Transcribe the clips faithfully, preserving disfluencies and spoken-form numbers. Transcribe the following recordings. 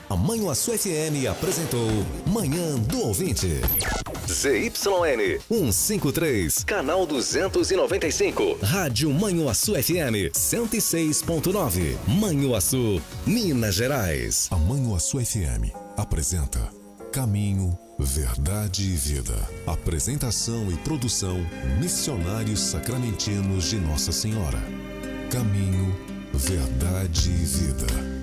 A Manhuaçu F M apresentou Manhã do Ouvinte. Z Y N cento e cinquenta e três, canal duzentos e noventa e cinco. Rádio Manhuaçu F M cento e seis ponto nove. Manhuaçu, Minas Gerais. A Manhuaçu F M apresenta Caminho, Verdade e Vida. Apresentação e produção Missionários Sacramentinos de Nossa Senhora. Caminho, Verdade e Vida.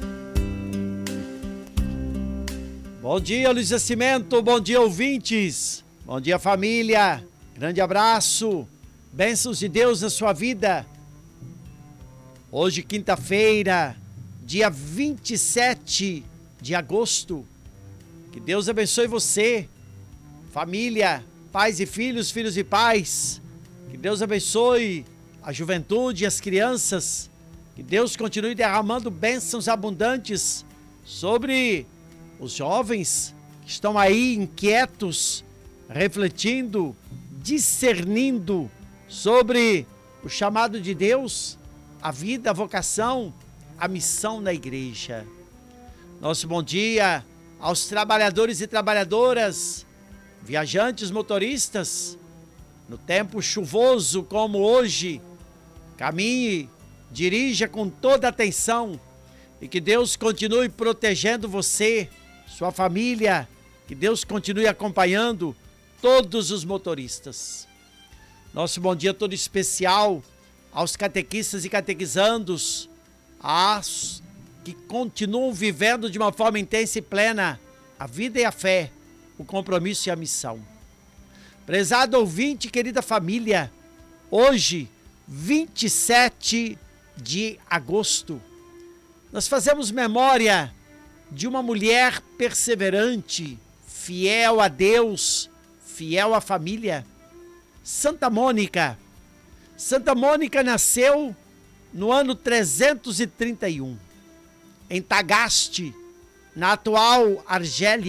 Bom dia, Luiz Nascimento. Bom dia, ouvintes. Bom dia, família. Grande abraço. Bênçãos de Deus na sua vida. Hoje, quinta-feira, dia vinte e sete de agosto. Que Deus abençoe você, família, pais e filhos, filhos e pais. Que Deus abençoe a juventude e as crianças. Que Deus continue derramando bênçãos abundantes sobre os jovens que estão aí inquietos, refletindo, discernindo sobre o chamado de Deus, a vida, a vocação, a missão na igreja. Nosso bom dia aos trabalhadores e trabalhadoras, viajantes, motoristas, no tempo chuvoso como hoje. Caminhe, dirija com toda atenção e que Deus continue protegendo você, sua família, que Deus continue acompanhando todos os motoristas. Nosso bom dia todo especial aos catequistas e catequizandos, aos que continuam vivendo de uma forma intensa e plena a vida e a fé, o compromisso e a missão. Prezado ouvinte, querida família, hoje, vinte e sete de agosto, nós fazemos memória de uma mulher perseverante, fiel a Deus, fiel à família, Santa Mônica. Santa Mônica nasceu no ano trezentos e trinta e um, em Tagaste, na atual Argélia.